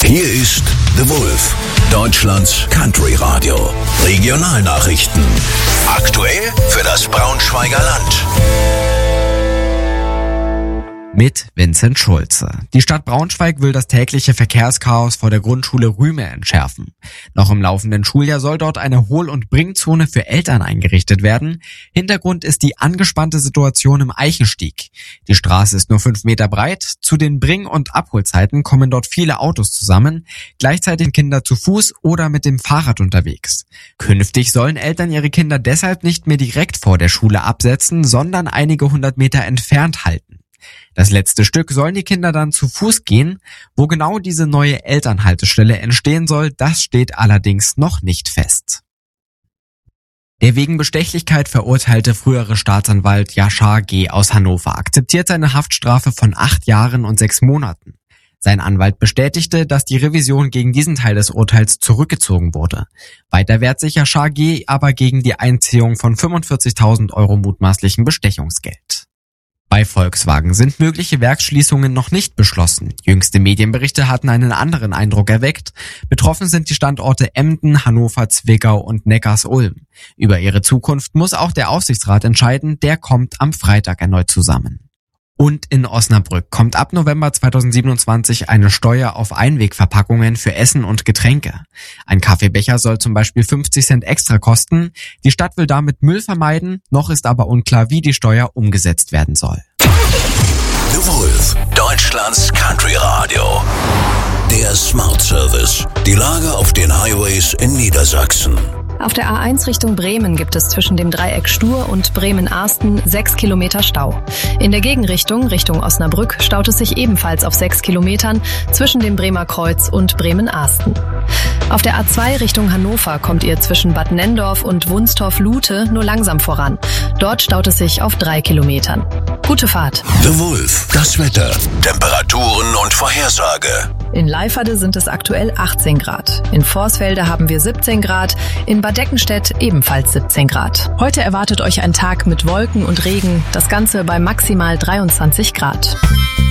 Hier ist The Wolf, Deutschlands Country Radio. Regionalnachrichten. Aktuell für das Braunschweiger Land. Mit Vincent Schulze. Die Stadt Braunschweig will das tägliche Verkehrschaos vor der Grundschule Rühme entschärfen. Noch im laufenden Schuljahr soll dort eine Hohl- und Bringzone für Eltern eingerichtet werden. Hintergrund ist die angespannte Situation im Eichenstieg. Die Straße ist nur 5 Meter breit. Zu den Bring- und Abholzeiten kommen dort viele Autos zusammen. Gleichzeitig sind Kinder zu Fuß oder mit dem Fahrrad unterwegs. Künftig sollen Eltern ihre Kinder deshalb nicht mehr direkt vor der Schule absetzen, sondern einige 100 Meter entfernt halten. Das letzte Stück sollen die Kinder dann zu Fuß gehen. Wo genau diese neue Elternhaltestelle entstehen soll, das steht allerdings noch nicht fest. Der wegen Bestechlichkeit verurteilte frühere Staatsanwalt Yashar G. aus Hannover akzeptiert seine Haftstrafe von 8 Jahren und 6 Monaten. Sein Anwalt bestätigte, dass die Revision gegen diesen Teil des Urteils zurückgezogen wurde. Weiter wehrt sich Yashar G. aber gegen die Einziehung von 45.000 € mutmaßlichen Bestechungsgeld. Bei Volkswagen sind mögliche Werksschließungen noch nicht beschlossen. Jüngste Medienberichte hatten einen anderen Eindruck erweckt. Betroffen sind die Standorte Emden, Hannover, Zwickau und Neckarsulm. Über ihre Zukunft muss auch der Aufsichtsrat entscheiden, der kommt am Freitag erneut zusammen. Und in Osnabrück kommt ab November 2027 eine Steuer auf Einwegverpackungen für Essen und Getränke. Ein Kaffeebecher soll zum Beispiel 50 Cent extra kosten. Die Stadt will damit Müll vermeiden, noch ist aber unklar, wie die Steuer umgesetzt werden soll. The Wolf, Deutschlands Country Radio. Der Smart Service. Die Lage auf den Highways in Niedersachsen. Auf der A1 Richtung Bremen gibt es zwischen dem Dreieck Stur und Bremen-Arsten 6 Kilometer Stau. In der Gegenrichtung, Richtung Osnabrück, staut es sich ebenfalls auf 6 Kilometern zwischen dem Bremer Kreuz und Bremen-Arsten. Auf der A2 Richtung Hannover kommt ihr zwischen Bad Nenndorf und Wunstorf-Lute nur langsam voran. Dort staut es sich auf 3 Kilometern. Gute Fahrt. The Wolf, das Wetter, Temperaturen und Vorhersage. In Leiferde sind es aktuell 18 Grad. In Vorsfelde haben wir 17 Grad. In Bad Deckenstedt ebenfalls 17 Grad. Heute erwartet euch ein Tag mit Wolken und Regen. Das Ganze bei maximal 23 Grad.